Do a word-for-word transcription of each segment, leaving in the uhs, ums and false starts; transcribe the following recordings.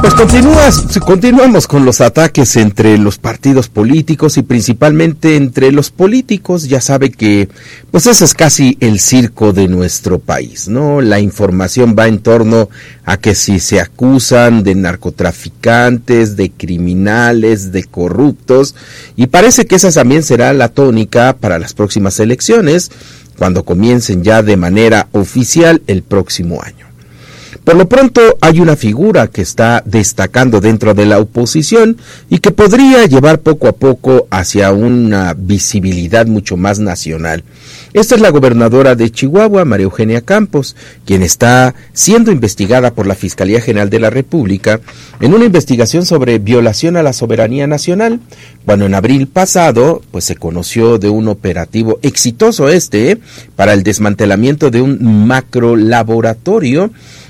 Pues continúas, continuamos con los ataques entre los partidos políticos y principalmente entre los políticos. Ya sabe que pues ese es casi el circo de nuestro país, ¿no? La información va en torno a que si se acusan de narcotraficantes, de criminales, de corruptos, y parece que esa también será la tónica para las próximas elecciones, cuando comiencen ya de manera oficial el próximo año. Por lo pronto hay una figura que está destacando dentro de la oposición y que podría llevar poco a poco hacia una visibilidad mucho más nacional. Esta es la gobernadora de Chihuahua, María Eugenia Campos, quien está siendo investigada por la Fiscalía General de la República en una investigación sobre violación a la soberanía nacional, cuando en abril pasado pues se conoció de un operativo exitoso este eh, para el desmantelamiento de un macrolaboratorio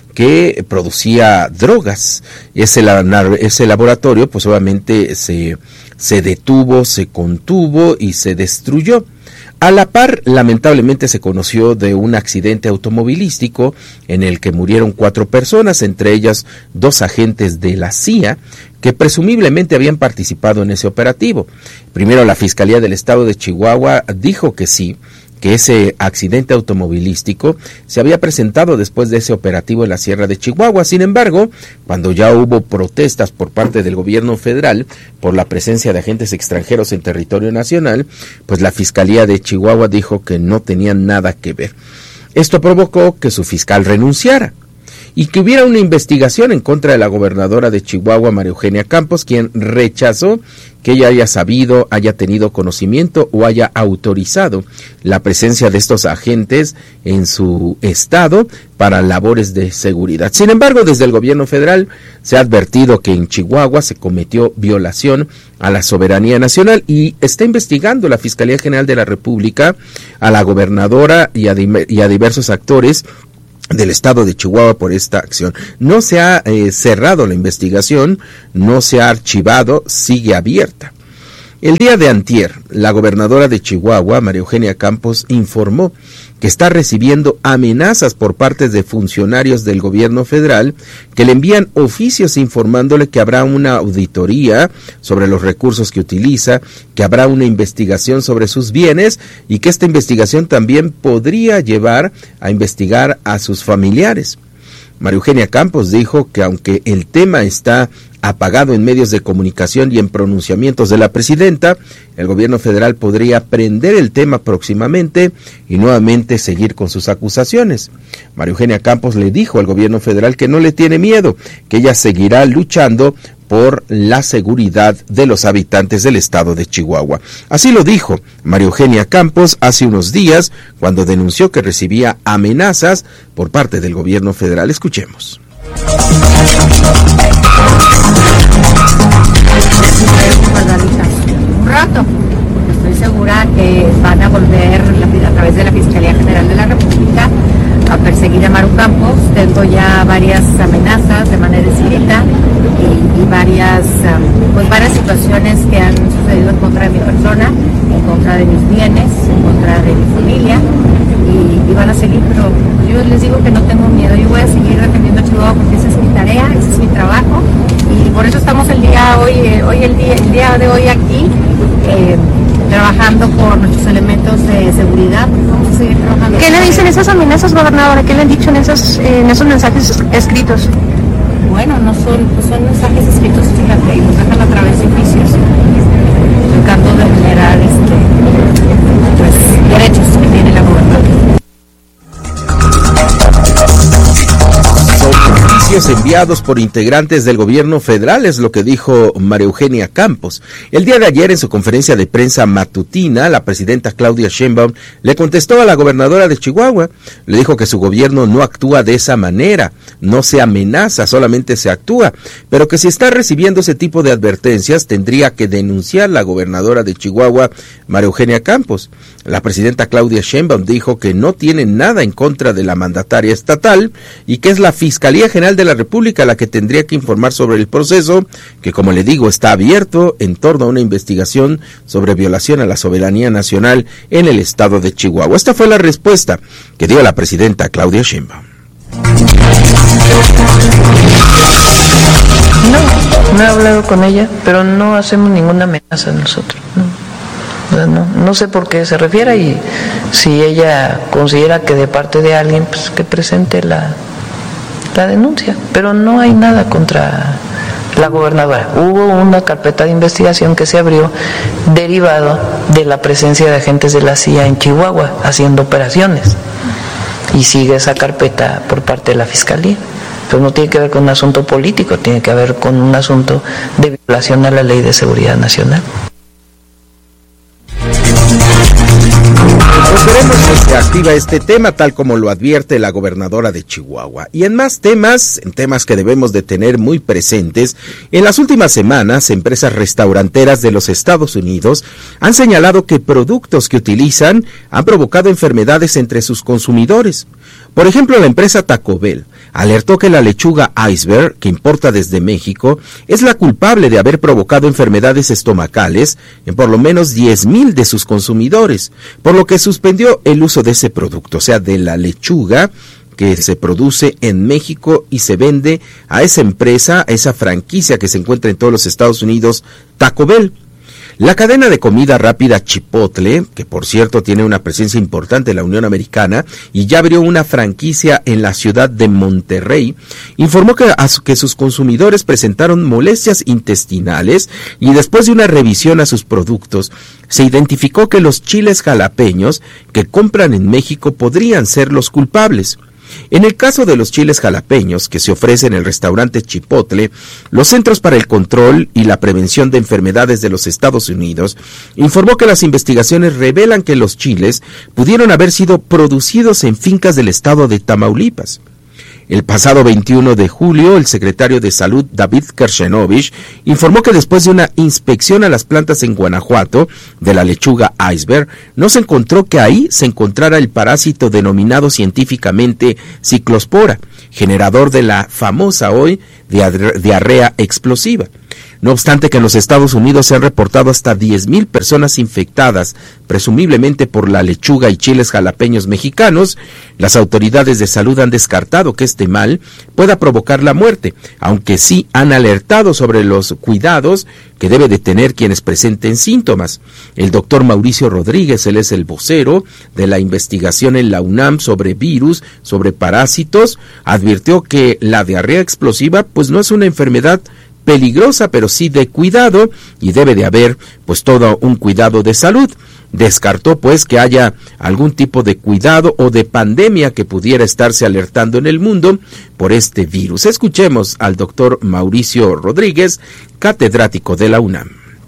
que producía drogas. Ese, ese laboratorio pues obviamente se, se detuvo, se contuvo y se destruyó. A la par, lamentablemente se conoció de un accidente automovilístico en el que murieron cuatro personas, entre ellas dos agentes de la C I A, que presumiblemente habían participado en ese operativo. Primero la Fiscalía del Estado de Chihuahua dijo que sí, que ese accidente automovilístico se había presentado después de ese operativo en la Sierra de Chihuahua. Sin embargo, cuando ya hubo protestas por parte del gobierno federal por la presencia de agentes extranjeros en territorio nacional, pues la Fiscalía de Chihuahua dijo que no tenían nada que ver. Esto provocó que su fiscal renunciara y que hubiera una investigación en contra de la gobernadora de Chihuahua, María Eugenia Campos, quien rechazó que ella haya sabido, haya tenido conocimiento o haya autorizado la presencia de estos agentes en su estado para labores de seguridad. Sin embargo, desde el gobierno federal se ha advertido que en Chihuahua se cometió violación a la soberanía nacional y está investigando la Fiscalía General de la República a la gobernadora y a, y a diversos actores del estado de Chihuahua por esta acción. No se ha eh, cerrado la investigación, no se ha archivado, sigue abierta. El día de antier, la gobernadora de Chihuahua, María Eugenia Campos, informó que está recibiendo amenazas por parte de funcionarios del gobierno federal que le envían oficios informándole que habrá una auditoría sobre los recursos que utiliza, que habrá una investigación sobre sus bienes y que esta investigación también podría llevar a investigar a sus familiares. María Eugenia Campos dijo que aunque el tema está apagado en medios de comunicación y en pronunciamientos de la presidenta, el gobierno federal podría prender el tema próximamente y nuevamente seguir con sus acusaciones. María Eugenia Campos le dijo al gobierno federal que no le tiene miedo, que ella seguirá luchando por la seguridad de los habitantes del estado de Chihuahua. Así lo dijo María Eugenia Campos hace unos días cuando denunció que recibía amenazas por parte del gobierno federal. Escuchemos. Un rato, estoy segura que van a volver a través de la Fiscalía General de la República a perseguir a Maru Campos. Tengo ya varias amenazas de manera escrita y, y varias, um, pues varias situaciones que han sucedido en contra de mi persona, en contra de mis bienes, en contra de mi familia y, y van a seguir, pero yo les digo que no tengo miedo, yo voy a seguir defendiendo a Chihuahua porque esa es mi tarea, ese es mi trabajo y por eso estamos el día hoy, eh, hoy el día, el día de hoy aquí eh, trabajando por nuestros elementos de seguridad. Vamos a seguir trabajando. ¿Qué le dicen esas amenazas, gobernadora? ¿Qué le han dicho en esos, eh, en esos mensajes escritos? Bueno, no son, pues son mensajes escritos, fíjate, y nos dejan a través de oficios, tratando de generar este, pues, derechos que tiene la gobernadora. Enviados por integrantes del gobierno federal, es lo que dijo María Eugenia Campos. El día de ayer, en su conferencia de prensa matutina, la presidenta Claudia Sheinbaum le contestó a la gobernadora de Chihuahua. Le dijo que su gobierno no actúa de esa manera, no se amenaza, solamente se actúa, pero que si está recibiendo ese tipo de advertencias, tendría que denunciar la gobernadora de Chihuahua, María Eugenia Campos. La presidenta Claudia Sheinbaum dijo que no tiene nada en contra de la mandataria estatal y que es la Fiscalía General de la República la que tendría que informar sobre el proceso, que como le digo está abierto en torno a una investigación sobre violación a la soberanía nacional en el estado de Chihuahua. Esta fue la respuesta que dio la presidenta Claudia Sheinbaum. con ella, pero no hacemos ninguna amenaza nosotros, ¿no? No, no sé por qué se refiere, y si ella considera que de parte de alguien, pues que presente la, la denuncia, pero no hay nada contra la gobernadora. Hubo una carpeta de investigación que se abrió derivado de la presencia de agentes de la C I A en Chihuahua haciendo operaciones, y sigue esa carpeta por parte de la Fiscalía. Pero no tiene que ver con un asunto político, tiene que ver con un asunto de violación a la Ley de Seguridad Nacional. Esperemos que se activa este tema, tal como lo advierte la gobernadora de Chihuahua. Y en más temas, en temas que debemos de tener muy presentes, en las últimas semanas, empresas restauranteras de los Estados Unidos han señalado que productos que utilizan han provocado enfermedades entre sus consumidores. Por ejemplo, la empresa Taco Bell alertó que la lechuga iceberg, que importa desde México, es la culpable de haber provocado enfermedades estomacales en por lo menos diez mil de sus consumidores, por lo que suspendió el uso de ese producto, o sea, de la lechuga que se produce en México y se vende a esa empresa, a esa franquicia que se encuentra en todos los Estados Unidos, Taco Bell. La cadena de comida rápida Chipotle, que por cierto tiene una presencia importante en la Unión Americana y ya abrió una franquicia en la ciudad de Monterrey, informó que, a su, que sus consumidores presentaron molestias intestinales, y después de una revisión a sus productos, se identificó que los chiles jalapeños que compran en México podrían ser los culpables. En el caso de los chiles jalapeños que se ofrecen en el restaurante Chipotle, los Centros para el Control y la Prevención de Enfermedades de los Estados Unidos informó que las investigaciones revelan que los chiles pudieron haber sido producidos en fincas del estado de Tamaulipas. El pasado veintiuno de julio, el secretario de Salud, David Kershenovich, informó que después de una inspección a las plantas en Guanajuato de la lechuga iceberg, no se encontró que ahí se encontrara el parásito denominado científicamente ciclospora, generador de la famosa hoy diarrea explosiva. No obstante que en los Estados Unidos se han reportado hasta diez mil personas infectadas, presumiblemente por la lechuga y chiles jalapeños mexicanos, las autoridades de salud han descartado que este mal pueda provocar la muerte, aunque sí han alertado sobre los cuidados que debe de tener quienes presenten síntomas. El doctor Mauricio Rodríguez, él es el vocero de la investigación en la UNAM sobre virus, sobre parásitos, advirtió que la diarrea explosiva pues no es una enfermedad peligrosa, pero sí de cuidado, y debe de haber pues todo un cuidado de salud. Descartó pues que haya algún tipo de cuidado o de pandemia que pudiera estarse alertando en el mundo por este virus. Escuchemos al doctor Mauricio Rodríguez, catedrático de la UNAM.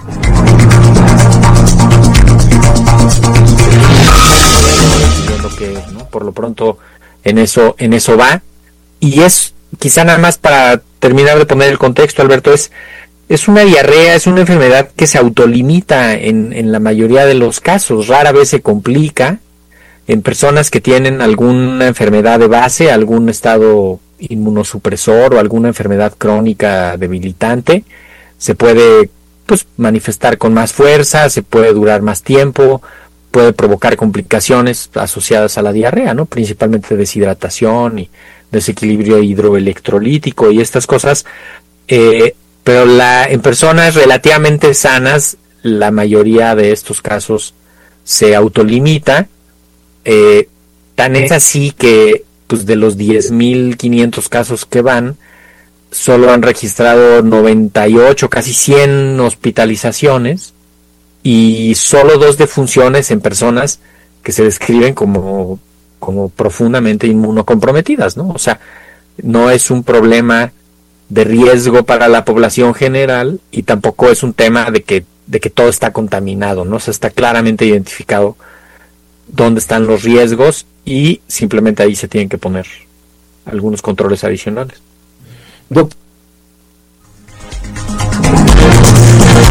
Lo que, ¿no? Por lo pronto en eso en eso va, y es quizá nada más para terminar de poner el contexto, Alberto, es, es una diarrea, es una enfermedad que se autolimita en, en la mayoría de los casos, rara vez se complica en personas que tienen alguna enfermedad de base, algún estado inmunosupresor o alguna enfermedad crónica debilitante, se puede pues manifestar con más fuerza, se puede durar más tiempo, puede provocar complicaciones asociadas a la diarrea, ¿no? Principalmente deshidratación y desequilibrio hidroelectrolítico y estas cosas, eh, pero la, en personas relativamente sanas, la mayoría de estos casos se autolimita, eh, tan es así que pues de los diez mil quinientos casos que van, solo han registrado noventa y ocho, casi cien hospitalizaciones, y solo dos defunciones en personas que se describen como como profundamente inmunocomprometidas, ¿no? O sea, no es un problema de riesgo para la población general y tampoco es un tema de que de que todo está contaminado, ¿no? O sea, está claramente identificado dónde están los riesgos y simplemente ahí se tienen que poner algunos controles adicionales. Doctor, el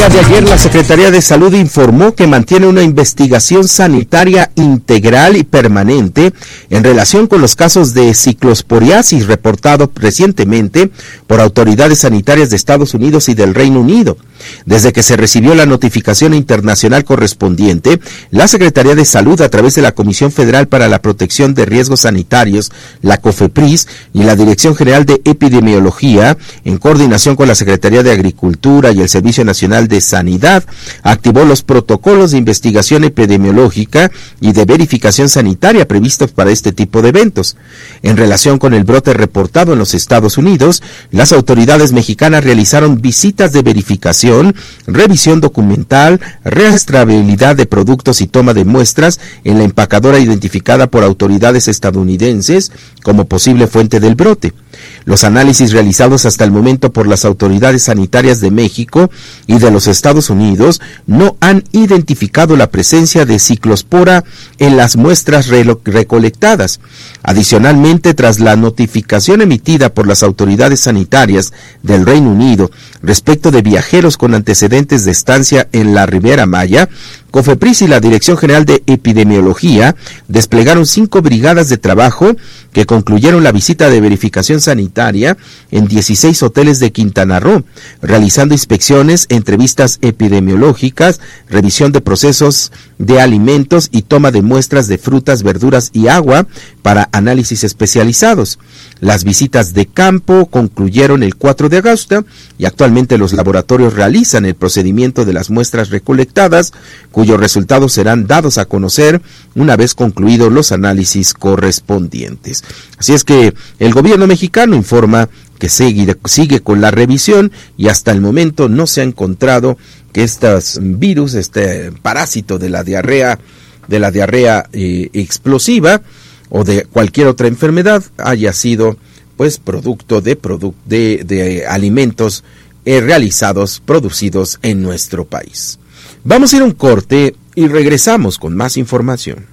día de ayer, la Secretaría de Salud informó que mantiene una investigación sanitaria integral y permanente en relación con los casos de ciclosporiasis reportados recientemente por autoridades sanitarias de Estados Unidos y del Reino Unido. Desde que se recibió la notificación internacional correspondiente, la Secretaría de Salud, a través de la Comisión Federal para la Protección de Riesgos Sanitarios, la COFEPRIS, y la Dirección General de Epidemiología, en coordinación con la Secretaría de Agricultura y el Servicio Nacional de Sanidad, activó los protocolos de investigación epidemiológica y de verificación sanitaria previstos para este tipo de eventos. En relación con el brote reportado en los Estados Unidos, las autoridades mexicanas realizaron visitas de verificación, revisión documental, rastreabilidad de productos y toma de muestras en la empacadora identificada por autoridades estadounidenses como posible fuente del brote. Los análisis realizados hasta el momento por las autoridades sanitarias de México y de los Estados Unidos no han identificado la presencia de ciclospora en las muestras recolectadas. Adicionalmente, tras la notificación emitida por las autoridades sanitarias del Reino Unido respecto de viajeros con antecedentes de estancia en la Riviera Maya, COFEPRIS y la Dirección General de Epidemiología desplegaron cinco brigadas de trabajo que concluyeron la visita de verificación sanitaria en dieciséis hoteles de Quintana Roo, realizando inspecciones, entrevistas epidemiológicas, revisión de procesos de alimentos y toma de muestras de frutas, verduras y agua para análisis especializados. Las visitas de campo concluyeron el cuatro de agosto y actualmente los laboratorios realizan el procedimiento de las muestras recolectadas, cuyos resultados serán dados a conocer una vez concluidos los análisis correspondientes. Así es que el gobierno mexicano informa que sigue, sigue con la revisión y hasta el momento no se ha encontrado que estos virus, este parásito de la diarrea, de la diarrea eh, explosiva o de cualquier otra enfermedad haya sido pues producto de, produ- de, de alimentos eh, realizados, producidos en nuestro país. Vamos a ir a un corte y regresamos con más información.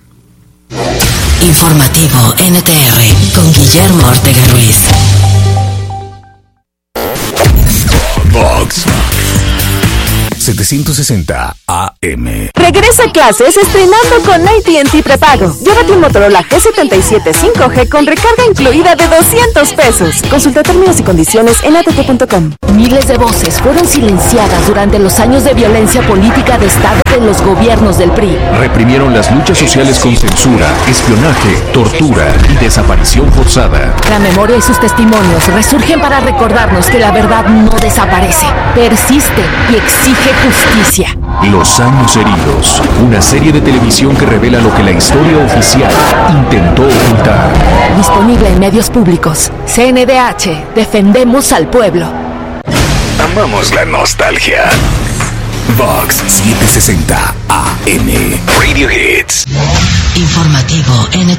Informativo N T R con Guillermo Ortega Ruiz. Vox setecientos sesenta A M. Regresa a clases estrenando con A T and T Prepago. Llévate un Motorola G setenta y siete cinco G con recarga incluida de doscientos pesos. Consulta términos y condiciones en a t t punto com. Miles de voces fueron silenciadas durante los años de violencia política de Estado de los gobiernos del P R I. Reprimieron las luchas sociales con censura, espionaje, tortura y desaparición forzada. La memoria y sus testimonios resurgen para recordarnos que la verdad no desaparece, persiste y exige justicia. Los años heridos, una serie de televisión que revela lo que la historia oficial intentó ocultar. Disponible en medios públicos. C N D H, defendemos al pueblo. Amamos la nostalgia. Vox setecientos sesenta A M. Radio Hits. Informativo N T